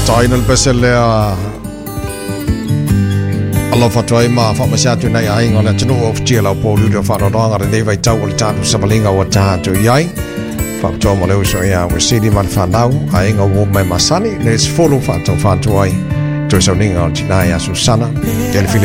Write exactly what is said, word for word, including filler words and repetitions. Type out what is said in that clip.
Final bestseller Allah fatoi ma fa masiatu na ai ngola tunu of tiela po lu fa no nga re vai tau le tatu sabalinga wa ta to yai fa to mo le so ya we city man fa nau ai ngo wo mai masani let's follow fa to fa to ai to so ninga tina ya Susana